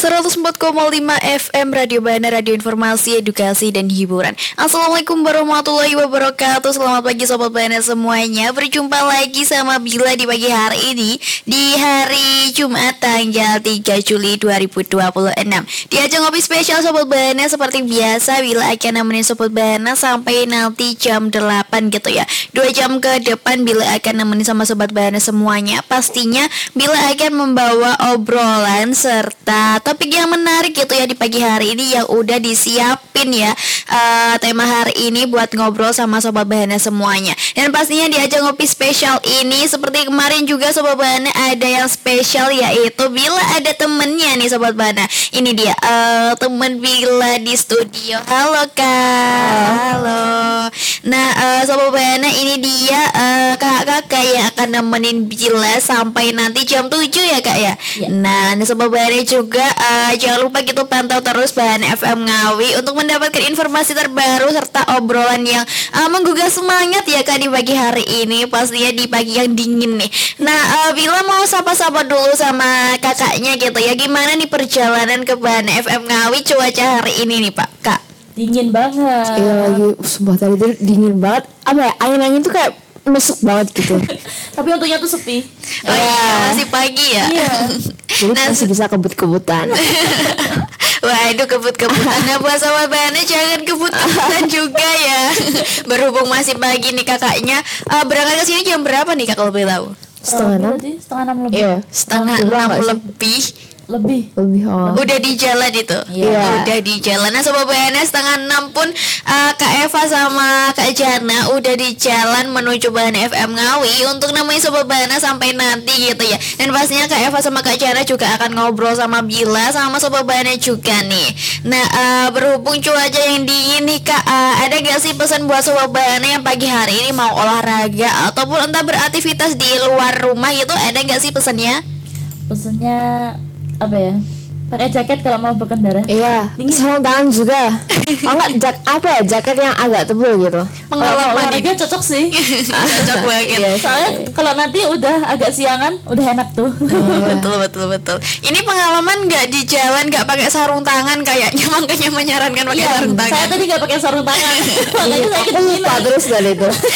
104,5 FM Radio Bana, Radio Informasi, Edukasi, dan Hiburan. Assalamualaikum warahmatullahi wabarakatuh. Selamat pagi Sobat Bana semuanya. Berjumpa lagi sama Bila di pagi hari ini, di hari Jumat tanggal 3 Juli 2026. Di ajang ngopi spesial Sobat Bana, seperti biasa Bila akan nemenin Sobat Bana sampai nanti jam 8 gitu ya. 2 jam ke depan Bila akan nemenin sama Sobat Bana semuanya. Pastinya Bila akan membawa obrolan serta topik yang menarik gitu ya di pagi hari ini yang udah disiapin ya. Tema hari ini buat ngobrol sama Sobat Bana semuanya. Dan pastinya di ajang ngopi spesial ini seperti kemarin juga Sobat Bana ada yang spesial, yaitu Bila ada temennya nih Sobat Bana. Ini dia temen Bila di studio. Halo Kak. Halo. Nah Sobat Bana, ini dia kakak-kakak yang akan nemenin Bila sampai nanti jam 7 ya Kak ya. Nah Sobat Bana juga jangan lupa gitu pantau terus Bana FM Ngawi untuk mendapatkan informasi terbaru serta obrolan yang menggugah semangat ya Kak di pagi hari ini, pastinya di pagi yang dingin nih. Nah Bila mau sapa-sapa dulu sama kakaknya gitu ya. Gimana nih perjalanan ke Bana FM Ngawi cuaca hari ini nih Pak Kak? Dingin banget. Iya lagi, sumpah tadi tuh dingin banget. Apa ya, angin-angin tuh kayak mesuk banget gitu. Tapi untungnya tuh sepi. Oh iya, masih pagi ya. Iya. Jadi masih bisa kebut-kebutan. Waduh, kebut-kebutan. Nah buat Sobat Bana jangan kebut-kebutan juga ya. Berhubung masih pagi nih kakaknya. Berangkat ke sini jam berapa nih Kak kalau boleh tahu? Setengah 6. Setengah 6 lebih. Iya. Setengah 6 lebih. Lebih. Udah di jalan itu. Iya. Udah di jalan. Nah Sobat Bana, setengah 6 pun Kak Eva sama Kak Jana udah di jalan menuju Bana FM Ngawi untuk nemenin Sobat Bana sampai nanti gitu ya. Dan pastinya Kak Eva sama Kak Jana juga akan ngobrol sama Bila sama Sobat Bana juga nih. Nah berhubung cuaca yang dingin nih Kak, ada gak sih pesan buat Sobat Bana yang pagi hari ini mau olahraga ataupun entah beraktivitas di luar rumah gitu, ada gak sih pesannya? Pesannya apa ya? Pakai jaket kalau mau berkendara. Iya. Sarung tangan juga. Oh enggak, jaket yang agak tebal gitu. Pengalaman olahraga cocok sih. Cocok banget. Iya, soalnya kalau nanti udah agak siangan, udah enak tuh. Betul. Ini pengalaman nggak di jalan nggak pakai sarung tangan kayaknya, makanya menyarankan pakai sarung tangan. Saya tadi nggak pakai sarung tangan. Makanya saya kedinginan. Lupa terus dari itu.